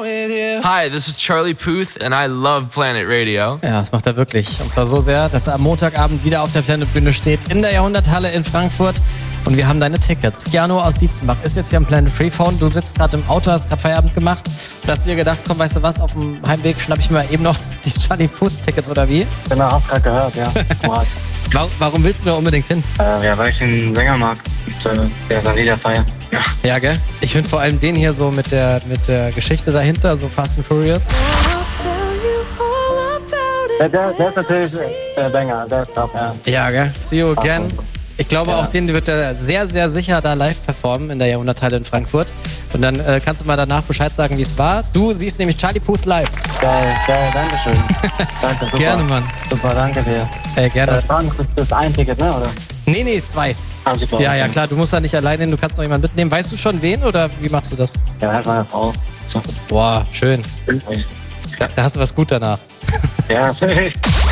Hi, this is Charlie Puth and I love Planet Radio. Ja, das macht er wirklich. Und zwar so sehr, dass er am Montagabend wieder auf der Planet-Bühne steht, in der Jahrhunderthalle in Frankfurt. Und wir haben deine Tickets. Keanu aus Dietzenbach ist jetzt hier am Planet Freephone. Du sitzt gerade im Auto, hast gerade Feierabend gemacht und hast dir gedacht, komm, weißt du was, auf dem Heimweg schnapp ich mir mal eben noch die Charlie Puth-Tickets, oder wie? Genau, hab gerade gehört, ja. Warum willst du da unbedingt hin? Ja, weil ich den Sänger mag. Und, der sein Lieder feiert. Ja. Ja, gell? Ich finde vor allem den hier so mit der Geschichte dahinter, so Fast and Furious. Der ist natürlich der Banger, der ist top, ja. Ja, gell? See you again. Ich glaube, auch den wird er sehr, sehr sicher da live performen in der Jahrhunderthalle in Frankfurt. Und dann kannst du mal danach Bescheid sagen, wie es war. Du siehst nämlich Charlie Puth live. Geil, danke schön. Danke, super. Gerne, Mann. Super, danke dir. Gerne. Das ist ein Ticket, ne, oder? Nee, 2. Ah, super. Ja, klar, du musst da nicht alleine hin, du kannst noch jemanden mitnehmen. Weißt du schon wen oder wie machst du das? Ja, halt meine Frau. So. Boah, schön. Da hast du was gut danach. Ja,